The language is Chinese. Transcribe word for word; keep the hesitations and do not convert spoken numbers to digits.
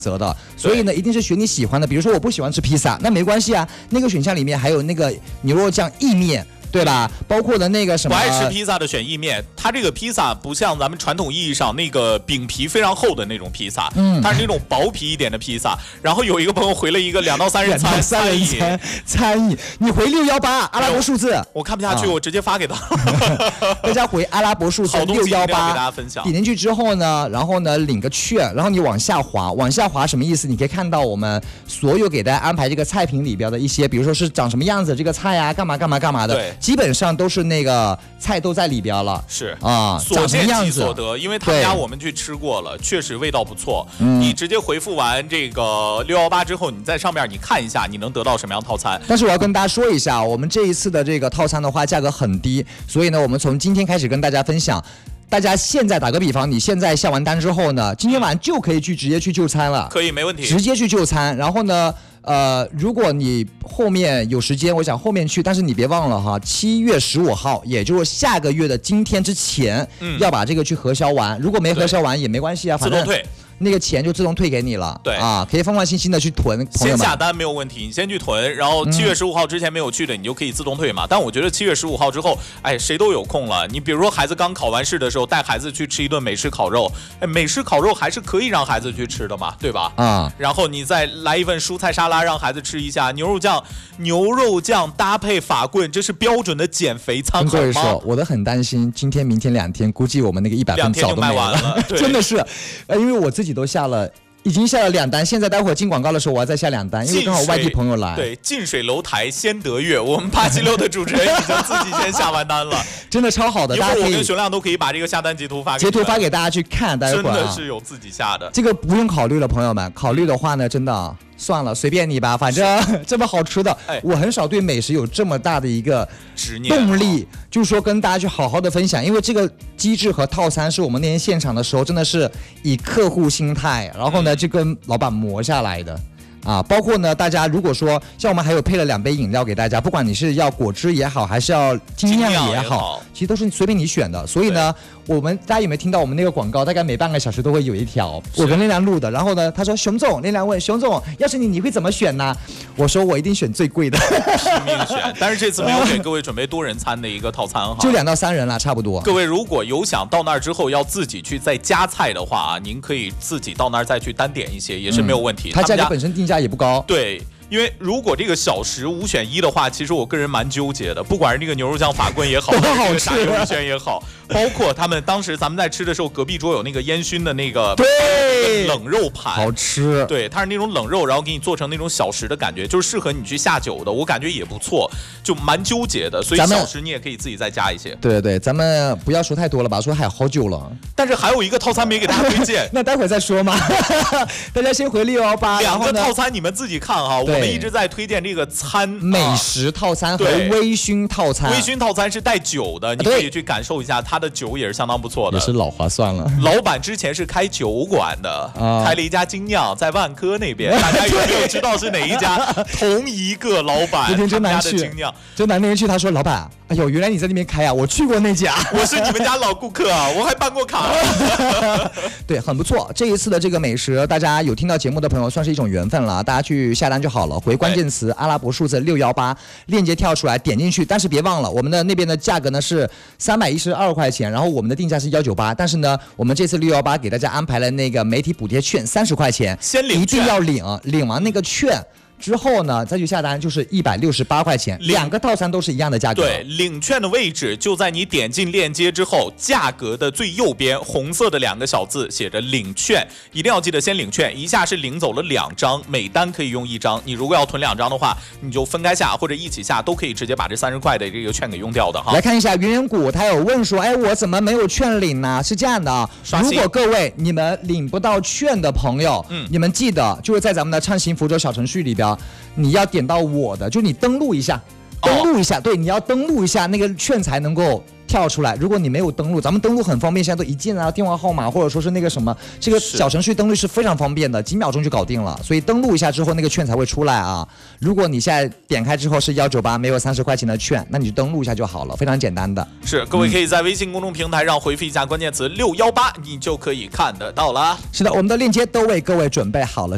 择的，所以呢，一定是选你喜欢的。比如说，我不喜欢吃披萨，那没关系啊，那个选项里面还有那个牛肉酱意面。对吧？包括的那个什么， 不爱吃披萨的选意面。它这个披萨不像咱们传统意义上那个饼皮非常厚的那种披萨，嗯，它是那种薄皮一点的披萨。然后有一个朋友回了一个两到三人餐三人餐餐饮，你回六幺八阿拉伯数字， 我看不下去，我直接发给他。 大家回阿拉伯数字六幺八， 给大家分享。 点进去之后呢，然后呢领个券，然后你往下滑，往下滑什么意思？你可以看到我们所有给大家安排这个菜品里边的一些，比如说是长什么样子，这个菜啊，干嘛干嘛干嘛的。 对。 基本上都是那个菜都在里边了， 是啊， 所见即所得。因为他们家我们去吃过了，确实味道不错。嗯、你直接回复完这个六幺八之后，你在上面你看一下，你能得到什么样套餐？ 但是我要跟大家说一下，我们这一次的这个套餐的话，价格很低，所以呢，我们从今天开始跟大家分享。大家现在打个比方，你现在下完单之后呢，今天晚上就可以去直接去就餐了， 可以没问题， 直接去就餐。然后呢？呃，如果你后面有时间，我想后面去，但是你别忘了哈，七月十五号，也就是下个月的今天之前，嗯、要把这个去核销完。如果没核销完也没关系啊，反正自动退。 那个钱就自动退给你了， 对啊，可以放放心心的去囤。 先下单没有问题，你先去囤，然后七月十五号之前没有去的，你就可以自动退嘛。嗯、但我觉得七月十五号之后，哎，谁都有空了。你比如说孩子刚考完试的时候，带孩子去吃一顿美式烤肉，哎，美式烤肉还是可以让孩子去吃的嘛，对吧？啊，然后你再来一份蔬菜沙拉，让孩子吃一下。牛肉酱，牛肉酱搭配法棍，这是标准的减肥餐，好吗？ 说，我都很担心，今天、明天两天，估计我们那个一百份早都卖完了， 真的是，呃，因为我自己都下了。已经下了两单，现在待会儿进广告的时候我要再下两单，因为刚好外地朋友来。 对，近水楼台先得月，我们八七六的主持人已经自己先下完单了， 真的超好的。 一会儿我跟熊亮都可以把这个下单截图发给截图发给大家去看，待会儿、 啊、真的是有自己下的， 这个不用考虑了，朋友们，考虑的话呢，真的。算了，随便你吧，反正这么好吃的，哎、我很少对美食有这么大的一个动力，就是说跟大家去好好的分享，因为这个机制和套餐是我们那天现场的时候真的是以客户心态，然后呢就跟老板磨下来的。啊，包括呢，大家如果说像我们还有配了两杯饮料给大家，不管你是要果汁也好，还是要精酿也好，也好其实都是随便你选的。所以呢，我们大家有没有听到我们那个广告？大概每半个小时都会有一条，我跟亮亮录的。然后呢，他说：“熊总，亮亮问熊总，要是你，你会怎么选呢？”我说：“我一定选最贵的， 拼命选。”但是这次没有给各位准备多人餐的一个套餐哈， 就两到三人啦，差不多。 各位如果有想到那儿之后要自己去再加菜的话啊，您可以自己到那儿再去单点一些，也是没有问题。 嗯、它价格本身定价也不高。 对。因为如果这个小食五选一的话，其实我个人蛮纠结的。不管是那个牛肉酱法棍也好，还是炸鱿鱼圈也好，包括他们当时咱们在吃的时候，隔壁桌有那个烟熏的那个对冷肉盘， 好吃。 对，它是那种冷肉，然后给你做成那种小食的感觉，就是适合你去下酒的。我感觉也不错，就蛮纠结的。所以小食你也可以自己再加一些。 对对对，咱们不要说太多了吧，说还有好久了。 但是还有一个套餐没给大家推荐， 那待会儿再说嘛。大家先回六幺八， 两个套餐你们自己看哈。我们一直在推荐这个餐美食套餐和微醺套餐。 微醺套餐是带酒的，你可以去感受一下，它的酒也是相当不错的， 也是老划算了。 老板之前是开酒馆的，啊、开了一家精酿在万科那边，大家有没有知道是哪一家？同一个老板， 那天真难去，精酿真难那天去，他说老板，哎呦，原来你在那边开啊，我去过那家， 我是你们家老顾客啊，我还办过卡。 对，很不错。这一次的这个美食，大家有听到节目的朋友，算是一种缘分了，大家去下单就好了，回关键词阿拉伯数字六幺八，链接跳出来，点进去。但是别忘了，我们的那边的价格呢是三百一十二块钱，然后我们的定价是幺九八，但是呢，我们这次六幺八给大家安排了那个媒体补贴券三十块钱， 先领， 一定要领，领完那个券。之后呢，再去下单就是一百六十八块钱，两个套餐都是一样的价格。 对，领券的位置就在你点进链接之后，价格的最右边红色的两个小字写着领券，一定要记得先领券，一下是领走了两张，每单可以用一张。你如果要囤两张的话，你就分开下或者一起下，都可以直接把这三十块的这个券给用掉的哈。 来看一下圆圆谷，他有问说，哎，我怎么没有券领呢？是这样的啊，如果各位你们领不到券的朋友，嗯，你们记得就是在咱们的畅行福州小程序里边。你要点到我的，就你登录一下，登录一下，哦、对，你要登录一下，那个券才能够跳出来。如果你没有登录，咱们登录很方便，现在都一键啊，电话号码或者说是那个什么，这个小程序登录是非常方便的，几秒钟就搞定了。所以登录一下之后，那个券才会出来啊。如果你现在点开之后是幺九八，没有三十块钱的券，那你就登录一下就好了，非常简单的。 是，各位可以在微信公众平台上回复一下关键词六幺八，你就可以看得到了。 是的，我们的链接都为各位准备好了。